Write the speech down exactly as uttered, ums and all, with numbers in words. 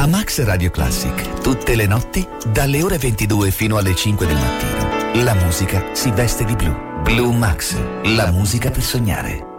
Max Radio Classic, tutte le notti, dalle ore ventidue fino alle cinque del mattino. La musica si veste di blu. Blue Max, la musica per sognare.